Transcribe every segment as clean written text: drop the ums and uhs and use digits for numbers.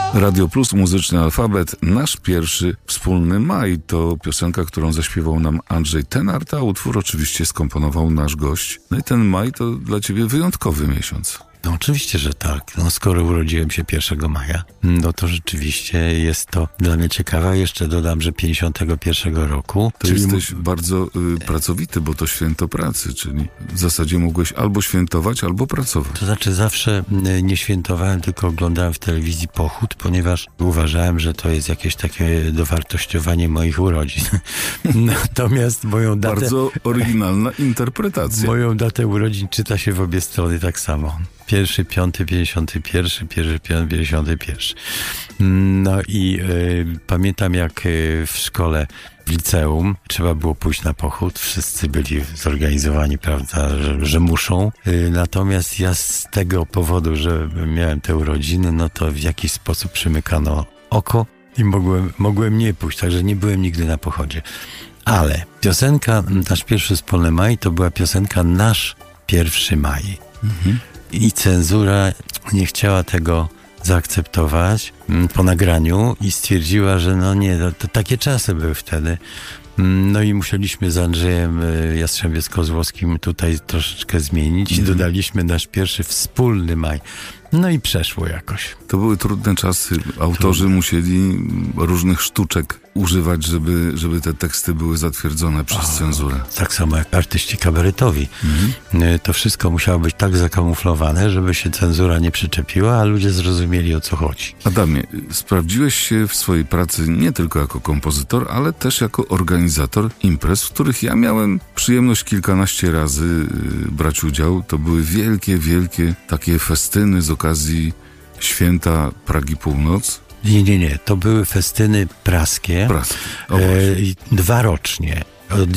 Radio Plus, muzyczny alfabet. Nasz pierwszy wspólny maj to piosenka, którą zaśpiewał nam Andrzej Tenart, a utwór oczywiście skomponował nasz gość. No i ten maj to dla ciebie wyjątkowy miesiąc. No oczywiście, że tak. No skoro urodziłem się 1 maja, no to rzeczywiście jest to dla mnie ciekawe. Jeszcze dodam, że 51 roku. To jesteś bardzo pracowity, bo to święto pracy, czyli w zasadzie mogłeś albo świętować, albo pracować. To znaczy zawsze nie świętowałem, tylko oglądałem w telewizji pochód, ponieważ uważałem, że to jest jakieś takie dowartościowanie moich urodzin. Natomiast moją datę... Bardzo oryginalna interpretacja. Moją datę urodzin czyta się w obie strony tak samo. 1.5.51, 1.5.51. No i pamiętam, jak w szkole, w liceum trzeba było pójść na pochód. Wszyscy byli zorganizowani, prawda, że muszą. Natomiast ja z tego powodu, że miałem te urodziny, no to w jakiś sposób przymykano oko i mogłem nie pójść, także nie byłem nigdy na pochodzie. Ale piosenka, nasz pierwszy wspólny maj, to była piosenka Nasz 1 maj. Mhm. I cenzura nie chciała tego zaakceptować po nagraniu i stwierdziła, że no nie, to takie czasy były wtedy. No i musieliśmy z Andrzejem Jastrzębie-Kozłowskim tutaj troszeczkę zmienić i dodaliśmy nasz pierwszy wspólny maj. No i przeszło jakoś. To były trudne czasy. Autorzy musieli różnych sztuczek używać, żeby te teksty były zatwierdzone przez cenzurę. Tak samo jak artyści kabaretowi. To wszystko musiało być tak zakamuflowane, żeby się cenzura nie przyczepiła, a ludzie zrozumieli, o co chodzi. Adamie, sprawdziłeś się w swojej pracy nie tylko jako kompozytor, ale też jako organizator imprez, w których ja miałem przyjemność kilkanaście razy brać udział. To były wielkie, wielkie takie festyny z okazji święta Pragi Północ. Nie. To były festyny praskie. Dworocznie. Od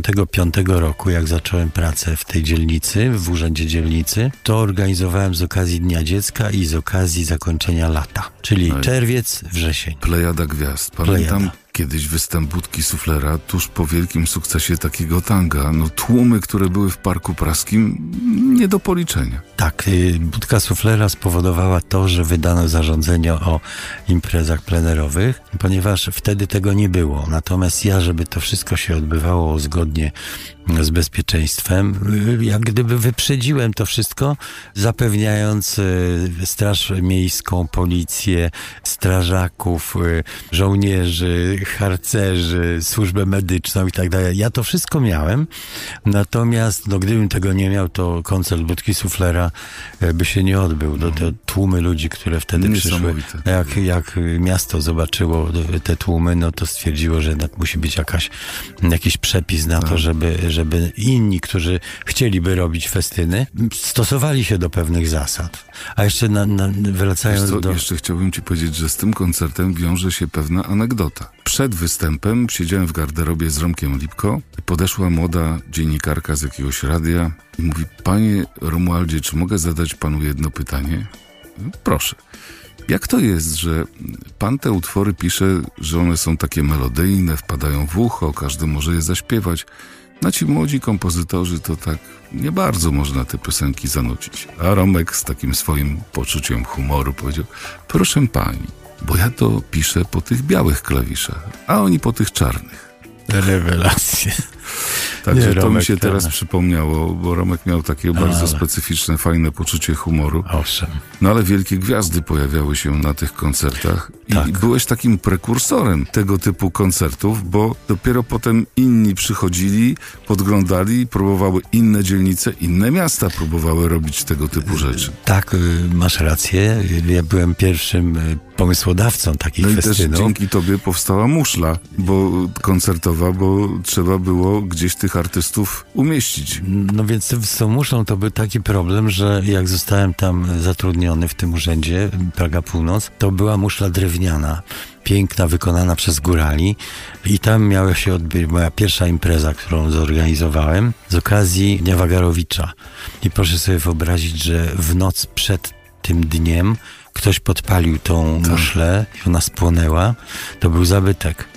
95 roku, jak zacząłem pracę w tej dzielnicy, w urzędzie dzielnicy, to organizowałem z okazji Dnia Dziecka i z okazji zakończenia lata. Czyli czerwiec, wrzesień. Plejada gwiazd. Pamiętam kiedyś występ Budki Suflera tuż po wielkim sukcesie takiego tanga. No tłumy, które były w Parku Praskim, nie do policzenia. Tak, Budka Suflera spowodowała to, że wydano zarządzenie o imprezach plenerowych, ponieważ wtedy tego nie było. Natomiast ja, żeby to wszystko się odbywało zgodnie z bezpieczeństwem, jak gdyby wyprzedziłem to wszystko, zapewniając Straż Miejską, policję, strażaków, żołnierzy, harcerzy, służbę medyczną i tak dalej. Ja to wszystko miałem, natomiast gdybym tego nie miał, to koncert Budki Suflera by się nie odbył. Te tłumy ludzi, które wtedy przyszły, jak miasto zobaczyło te tłumy, no to stwierdziło, że musi być jakiś przepis na to, żeby inni, którzy chcieliby robić festyny, stosowali się do pewnych zasad. A jeszcze wracając Jeszcze chciałbym ci powiedzieć, że z tym koncertem wiąże się pewna anegdota. Przed występem siedziałem w garderobie z Romkiem Lipko i podeszła młoda dziennikarka z jakiegoś radia i mówi: panie Romualdzie, czy mogę zadać panu jedno pytanie? Proszę. Jak to jest, że pan te utwory pisze, że one są takie melodyjne, wpadają w ucho, każdy może je zaśpiewać, a ci młodzi kompozytorzy to tak nie bardzo można te piosenki zanucić. A Romek z takim swoim poczuciem humoru powiedział: proszę pani, bo ja to piszę po tych białych klawiszach, a oni po tych czarnych. Rewelacje. Także to mi się teraz przypomniało, bo Romek miał takie bardzo specyficzne, fajne poczucie humoru. Owszem. No ale wielkie gwiazdy pojawiały się na tych koncertach i byłeś takim prekursorem tego typu koncertów, bo dopiero potem inni przychodzili, podglądali, próbowały inne dzielnice, inne miasta próbowały robić tego typu rzeczy. Tak, masz rację. Ja byłem pierwszym pomysłodawcą takich festynów. No i też dzięki tobie powstała muszla koncertowa, bo trzeba było gdzieś tych artystów umieścić. No więc z tą muszlą to był taki problem, że jak zostałem tam zatrudniony w tym urzędzie Praga Północ, to była muszla drewniana, piękna, wykonana przez górali i tam miała się odbyć moja pierwsza impreza, którą zorganizowałem z okazji Dnia Wagarowicza. I proszę sobie wyobrazić, że w noc przed tym dniem ktoś podpalił tą muszlę i ona spłonęła. To był zabytek.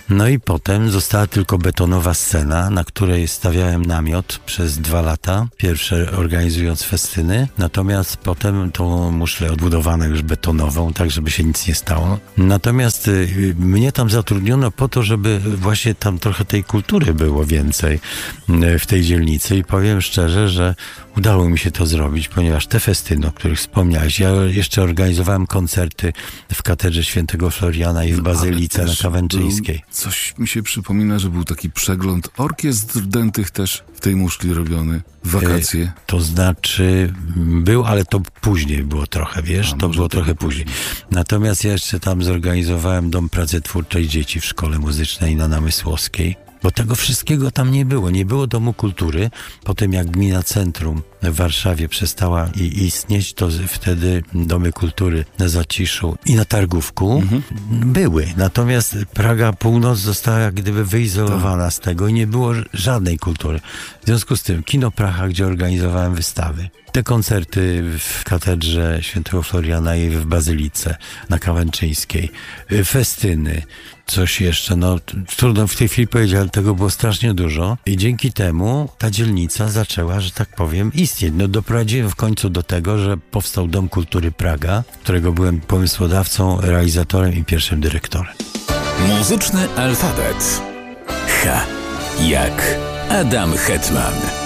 No i potem została tylko betonowa scena, na której stawiałem namiot przez 2 lata, pierwsze organizując festyny, natomiast potem tą muszlę odbudowano już betonową, tak żeby się nic nie stało. Natomiast mnie tam zatrudniono po to, żeby właśnie tam trochę tej kultury było więcej w tej dzielnicy i powiem szczerze, że udało mi się to zrobić, ponieważ te festyny, o których wspomniałeś, ja jeszcze organizowałem koncerty w katedrze Świętego Floriana i w Bazylice na Kawęczyńskiej. Coś mi się przypomina, że był taki przegląd orkiestr dętych też w tej muszli robiony w wakacje. To znaczy był, ale to później było trochę, wiesz, to było trochę później. Natomiast ja jeszcze tam zorganizowałem Dom Pracy Twórczej Dzieci w Szkole Muzycznej na Namysłowskiej. Bo tego wszystkiego tam nie było. Nie było Domu Kultury. Potem jak Gmina Centrum w Warszawie przestała istnieć, to wtedy Domy Kultury na Zaciszu i na Targówku były. Natomiast Praga Północ została jak gdyby wyizolowana z tego i nie było żadnej kultury. W związku z tym Kino Praha, gdzie organizowałem wystawy. Te koncerty w katedrze Świętego Floriana i w Bazylice na Kawęczyńskiej. Festyny. Coś jeszcze, trudno w tej chwili powiedzieć, ale tego było strasznie dużo i dzięki temu ta dzielnica zaczęła, że tak powiem, istnieć. Doprowadziłem w końcu do tego, że powstał Dom Kultury Praga, którego byłem pomysłodawcą, realizatorem i pierwszym dyrektorem. Muzyczny alfabet. H jak Adam Hetman.